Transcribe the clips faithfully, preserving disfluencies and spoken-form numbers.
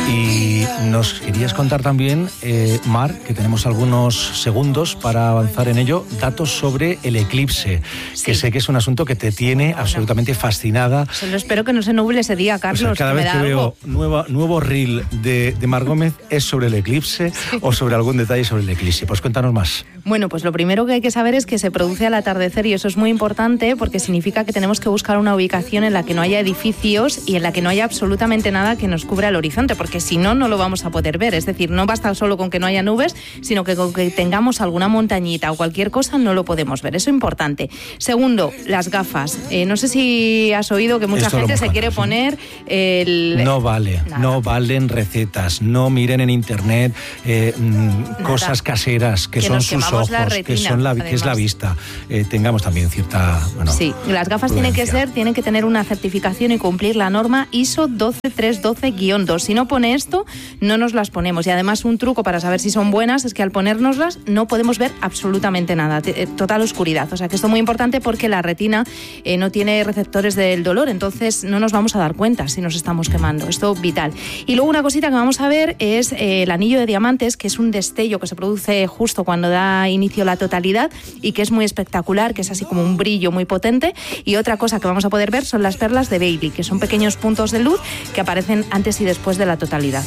Y nos querías contar también, eh, Mar, que tenemos algunos segundos para avanzar en ello, datos sobre el eclipse, sí. que sé que es un asunto que te tiene bueno. absolutamente fascinada. Solo espero que no se nuble ese día, Carlos. O sea, cada que vez que algo. veo nueva, nuevo reel de, de Mar Gómez es sobre el eclipse sí. o sobre algún detalle sobre el eclipse. Pues cuéntanos más. Bueno, pues lo primero que hay que saber es que se produce al atardecer y eso es muy importante porque significa que tenemos que buscar una ubicación en la que no haya edificios y en la que no haya absolutamente nada que nos cubra el horizonte, porque si no, no lo vamos a poder ver. Es decir, no basta solo con que no haya nubes, sino que con que tengamos alguna montañita o cualquier cosa no lo podemos ver. Eso es importante. Segundo, las gafas. Eh, no sé si has oído que mucha Esto gente se contar, quiere ¿sí? poner el... No vale, Nada. no valen recetas, no miren en internet eh, cosas caseras que, que son sus ojos, retina, que, son la, que es la vista. Eh, tengamos también cierta... Bueno, sí, las gafas tienen que ser, tienen que tener una certificación y cumplir la norma I S O doce mil trescientos doce guión dos. Si no pone esto, no nos las ponemos. Y además un truco para saber si son buenas es que al ponérnoslas no podemos ver absolutamente nada, total oscuridad. O sea que esto es muy importante porque la retina eh, no tiene receptores del dolor, entonces no nos vamos a dar cuenta si nos estamos quemando. Esto es vital. Y luego una cosita que vamos a ver es eh, el anillo de diamantes, que es un destello que se produce justo cuando da inicio la totalidad y que es muy espectacular, que es así como un brillo muy potente. Y otra cosa que vamos a poder ver son las perlas de Bailey, que son pequeños puntos de luz que aparecen antes y después de la totalidad.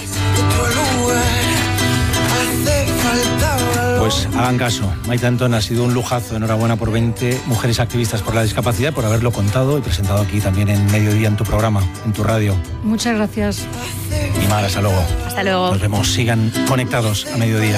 Pues hagan caso. Maite Antón, ha sido un lujazo. Enhorabuena por veinte mujeres activistas por la discapacidad, por haberlo contado y presentado aquí también en Mediodía en tu programa, en tu radio. Muchas gracias. Y Mar, hasta luego. Hasta luego. Nos vemos. Sigan conectados a Mediodía.